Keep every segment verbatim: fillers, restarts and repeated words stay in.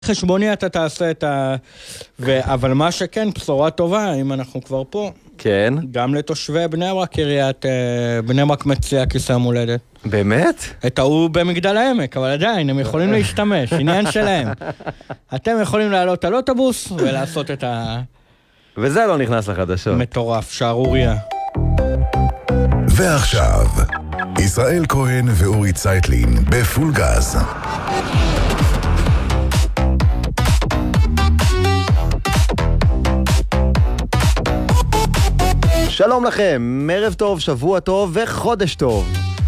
חשבוני אתה תעשה את ה... ו... אבל מה שכן, בשורה טובה, אם אנחנו כבר פה. כן. גם לתושבי בני ברק, קריית בני ברק מציע כיסא מולדת. באמת? את ההוא במגדל העמק, אבל עדיין, הם יכולים להשתמש, עניין שלהם. אתם יכולים לעלות על אוטובוס ולעשות את ה... וזה לא נכנס לחדשות. מטורף, שערוריה. ועכשיו, ישראל כהן ואורי צייטלין בפול גז. שלום לכם, ערב טוב, שבוע טוב וחודש טוב.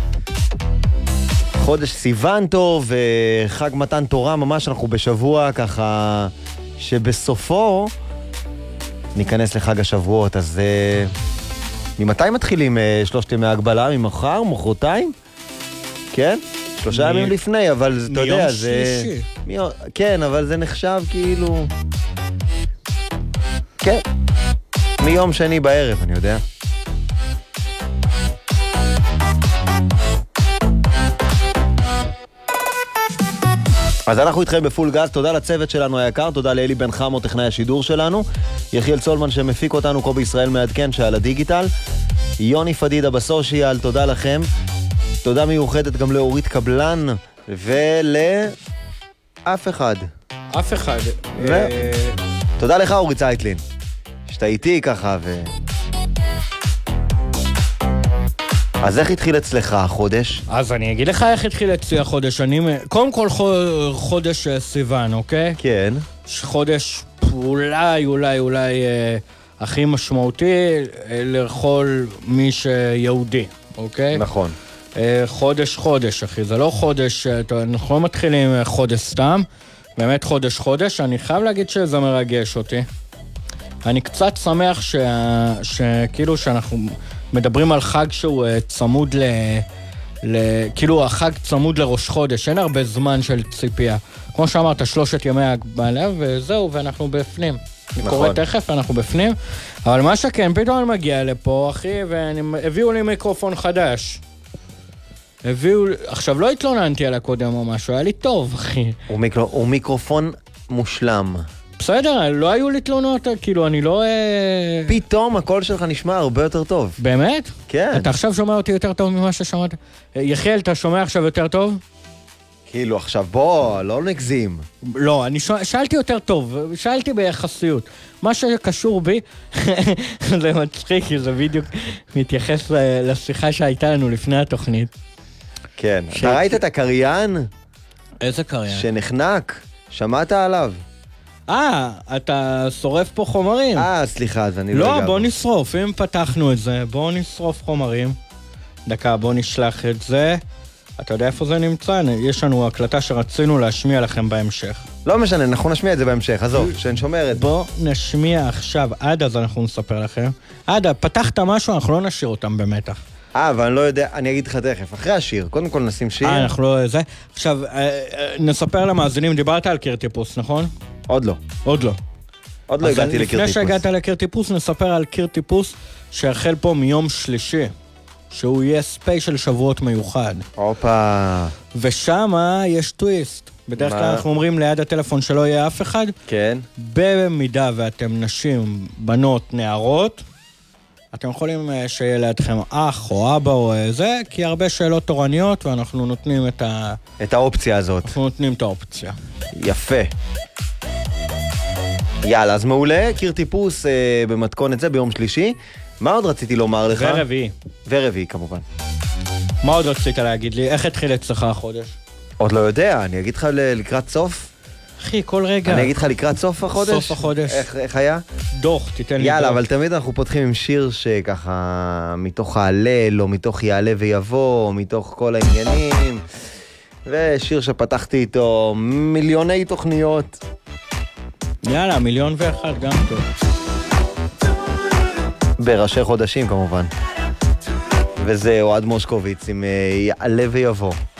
חודש סיוון טוב וחג מתן תורה, ממש אנחנו בשבוע ככה שבסופו ניכנס לחג השבועות. אז uh, ממתי מתחילים uh, שלושת ימי ההגבלה? ממחר, מחרתיים? כן? שלושה ימים לפני, אבל אתה יודע, זה... מיום שלישי. כן, אבל זה נחשב כאילו... כן. מיום שני בערב, אני יודע. אז אנחנו איתכם בפול גז, תודה לצוות שלנו היקר, תודה לאלי בן חמו, טכנאי השידור שלנו, יחיאל צולמן שמפיק אותנו, קובי ישראל מעדכן שעל הדיגיטל, יוני פדידה בסושיאל, תודה לכם, תודה מיוחדת גם לאורית קבלן, ולאף אחד. אף אחד. ו... תודה לך אורי צייטלין. שאתה איתי ככה ו... אז איך התחיל אצלך החודש? אז אני אגיד לך איך התחיל אצלי החודש. אני... קודם כל חודש סיוון, אוקיי? כן. חודש אולי, אולי, אולי אה, הכי משמעותי אה, לכל מי שיהודי, אוקיי? נכון. אה, חודש חודש, אחי. זה לא חודש, אה, אנחנו לא מתחילים חודש סתם. באמת חודש חודש. אני חייב להגיד שזה מרגש אותי. אני קצת שמח ש... שכאילו שאנחנו מדברים על חג שהוא צמוד ל... ל... כאילו החג צמוד לראש חודש, אין הרבה זמן של ציפייה. כמו שאמרת, שלושת ימי ההגבלה, וזהו, ואנחנו בפנים. נכון. אני קורא תכף, אנחנו בפנים. אבל מה שכן, פתאום אני מגיע לפה, אחי, והביאו לי מיקרופון חדש. הביאו... עכשיו, לא התלוננתי על הקודם או משהו, היה לי טוב, אחי. הוא, מיקרו... הוא מיקרופון מושלם. בסדר, לא היו לי תלונות, כאילו, אני לא... פתאום הקול שלך נשמע הרבה יותר טוב. באמת? כן. אתה עכשיו שומע אותי יותר טוב ממה ששמעת? יחיאל, אתה שומע עכשיו יותר טוב? כאילו, עכשיו בוא, לא נגזים. לא, אני שואל, שאלתי יותר טוב, שאלתי ביחסיות. מה שקשור בי, זה מצחיק, כי זה בדיוק מתייחס לשיחה שהייתה לנו לפני התוכנית. כן. ש... אתה ראית את הקריין? איזה קריין? שנחנק, שמעת עליו. אה, אתה שורף פה חומרים. אה, סליחה, אז אני לא... לא, בוא נשרוף, אם פתחנו את זה, בוא נשרוף חומרים. דקה, בוא נשלח את זה. אתה יודע איפה זה נמצא? יש לנו הקלטה שרצינו להשמיע לכם בהמשך. לא משנה, אנחנו נשמיע את זה בהמשך, עזוב, שנשומר את זה. בוא נשמיע עכשיו, עד אז אנחנו נספר לכם. עד, פתחת משהו, אנחנו לא נשאיר אותם במתח. אה, אבל אני לא יודע, אני אגיד לך תכף, אחרי השיר, קודם כל נשים שיר. אה, אנחנו לא... זה. עכשיו, נספר למאזינים, דיברת על קיר טיפוס, נכון? עוד לא. עוד לא. עוד לא הגעתי לקיר טיפוס. לפני שהגעת לקיר טיפוס, נספר על קיר טיפוס שהחל פה מיום שלישי, שהוא יהיה ספיישל שבועות מיוחד. אופה. ושמה יש טוויסט. בדרך כלל אנחנו אומרים ליד הטלפון שלא יהיה אף אחד. כן. במידה ואתם נשים, בנות, נערות, אתם יכולים שיהיה לידכם אח או אבא או זה, כי הרבה שאלות תורניות ואנחנו נותנים את ה... את האופציה הזאת. אנחנו נותנים את האופציה. יפה. יאללה, אז מעולה, קיר טיפוס אה, במתכונת זה ביום שלישי. מה עוד רציתי לומר לך? ורביעי. ורביעי, כמובן. מה עוד רצית להגיד לי? איך התחיל אצלך החודש? עוד לא יודע, אני אגיד לך לקראת סוף. אחי, כל רגע. אני אגיד לך לקראת סוף החודש? סוף החודש. איך, איך היה? דוח, תיתן לי יאללה, דוח. יאללה, אבל תמיד אנחנו פותחים עם שיר שככה מתוך ההלל, או מתוך יעלה ויבוא, או מתוך כל העניינים. ושיר שפתחתי איתו מיליוני תוכניות. יאללה, מיליון ואחד, גם טוב. בראשי חודשים כמובן. וזה אוהד מושקוביץ עם יעלה ויבוא.